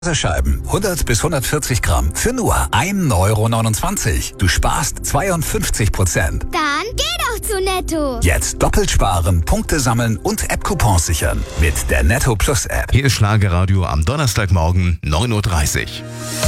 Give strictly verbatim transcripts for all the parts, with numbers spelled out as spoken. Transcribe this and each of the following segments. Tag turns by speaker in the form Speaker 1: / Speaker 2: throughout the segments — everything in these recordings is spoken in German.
Speaker 1: Scheiben, hundert bis hundertvierzig Gramm, für nur ein Euro neunundzwanzig. Du sparst zweiundfünfzig Prozent.
Speaker 2: Dann geh doch zu Netto.
Speaker 1: Jetzt doppelt sparen, Punkte sammeln und App-Coupons sichern. Mit der Netto Plus App.
Speaker 3: Hier ist Schlagerradio am Donnerstagmorgen neun Uhr dreißig.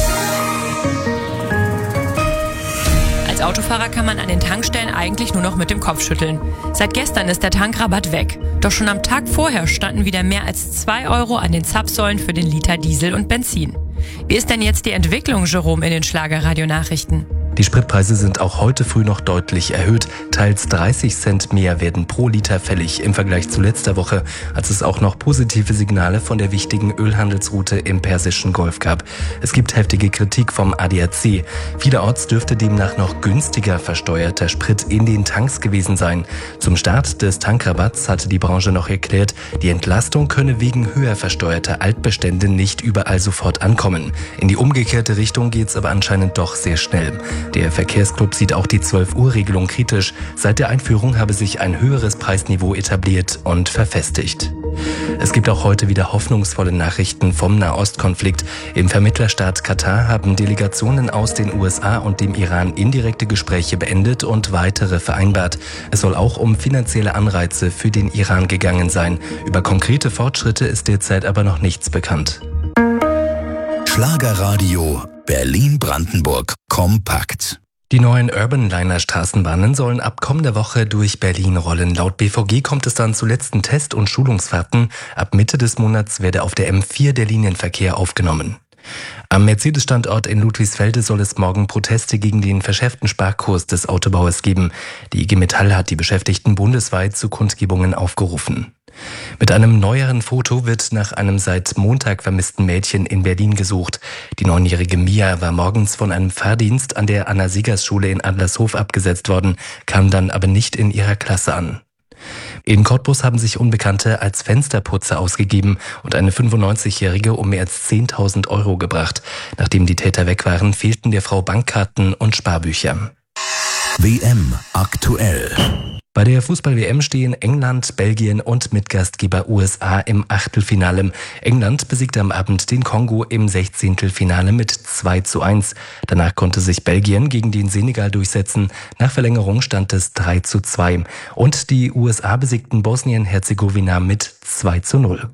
Speaker 4: Als Autofahrer kann man an den Tankstellen eigentlich nur noch mit dem Kopf schütteln. Seit gestern ist der Tankrabatt weg. Doch schon am Tag vorher standen wieder mehr als zwei Euro an den Zapfsäulen für den Liter Diesel und Benzin. Wie ist denn jetzt die Entwicklung, Jerome, in den Schlagerradio-Nachrichten?
Speaker 5: Die Spritpreise sind auch heute früh noch deutlich erhöht. Teils dreißig Cent mehr werden pro Liter fällig im Vergleich zu letzter Woche, als es auch noch positive Signale von der wichtigen Ölhandelsroute im Persischen Golf gab. Es gibt heftige Kritik vom A D A C. Vielerorts dürfte demnach noch günstiger versteuerter Sprit in den Tanks gewesen sein. Zum Start des Tankrabatts hatte die Branche noch erklärt, die Entlastung könne wegen höher versteuerter Altbestände nicht überall sofort ankommen. In die umgekehrte Richtung geht's aber anscheinend doch sehr schnell. Der Verkehrsclub sieht auch die zwölf Uhr Regelung kritisch. Seit der Einführung habe sich ein höheres Preisniveau etabliert und verfestigt. Es gibt auch heute wieder hoffnungsvolle Nachrichten vom Nahostkonflikt. Im Vermittlerstaat Katar haben Delegationen aus den U S A und dem Iran indirekte Gespräche beendet und weitere vereinbart. Es soll auch um finanzielle Anreize für den Iran gegangen sein. Über konkrete Fortschritte ist derzeit aber noch nichts bekannt.
Speaker 1: Schlagerradio Berlin-Brandenburg kompakt.
Speaker 5: Die neuen Urban Liner Straßenbahnen sollen ab kommender Woche durch Berlin rollen. Laut B V G kommt es dann zu letzten Test- und Schulungsfahrten. Ab Mitte des Monats werde auf der M vier der Linienverkehr aufgenommen. Am Mercedes-Standort in Ludwigsfelde soll es morgen Proteste gegen den verschärften Sparkurs des Autobauers geben. Die I G Metall hat die Beschäftigten bundesweit zu Kundgebungen aufgerufen. Mit einem neueren Foto wird nach einem seit Montag vermissten Mädchen in Berlin gesucht. Die neunjährige Mia war morgens von einem Fahrdienst an der Anna-Siegers-Schule in Adlershof abgesetzt worden, kam dann aber nicht in ihrer Klasse an. In Cottbus haben sich Unbekannte als Fensterputzer ausgegeben und eine fünfundneunzigjährige um mehr als zehntausend Euro gebracht. Nachdem die Täter weg waren, fehlten der Frau Bankkarten und Sparbücher.
Speaker 1: W M aktuell.
Speaker 5: Bei der Fußball-W M stehen England, Belgien und Mitgastgeber U S A im Achtelfinale. England besiegte am Abend den Kongo im Sechzehntelfinale mit zwei zu eins. Danach konnte sich Belgien gegen den Senegal durchsetzen. Nach Verlängerung stand es drei zu zwei. Und die U S A besiegten Bosnien-Herzegowina mit zwei zu null.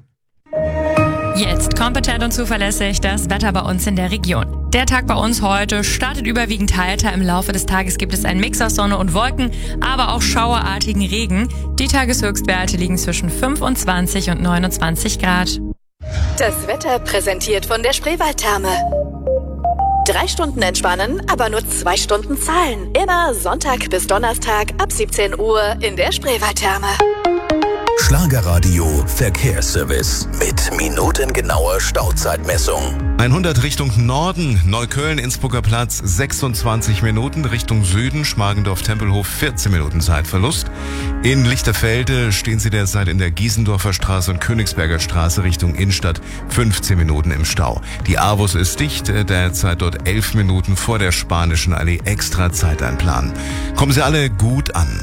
Speaker 4: Jetzt kompetent und zuverlässig das Wetter bei uns in der Region. Der Tag bei uns heute startet überwiegend heiter. Im Laufe des Tages gibt es einen Mix aus Sonne und Wolken, aber auch schauerartigen Regen. Die Tageshöchstwerte liegen zwischen fünfundzwanzig und neunundzwanzig Grad.
Speaker 6: Das Wetter präsentiert von der Spreewaldtherme. Drei Stunden entspannen, aber nur zwei Stunden zahlen. Immer Sonntag bis Donnerstag ab siebzehn Uhr in der Spreewaldtherme.
Speaker 1: Schlagerradio Verkehrsservice mit minutengenauer Stauzeitmessung.
Speaker 3: hundert Richtung Norden, Neukölln-Innsbrucker Platz sechsundzwanzig Minuten, Richtung Süden, Schmargendorf-Tempelhof vierzehn Minuten Zeitverlust. In Lichterfelde stehen Sie derzeit in der Giesendorfer Straße und Königsberger Straße Richtung Innenstadt fünfzehn Minuten im Stau. Die Avus ist dicht, derzeit dort elf Minuten vor der Spanischen Allee extra Zeit einplanen. Kommen Sie alle gut an.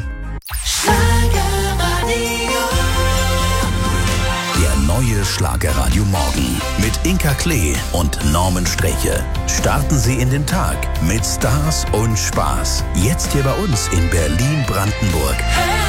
Speaker 1: Neue Schlagerradio Morgen mit Inka Klee und Norman Streche. Starten Sie in den Tag mit Stars und Spaß. Jetzt hier bei uns in Berlin-Brandenburg.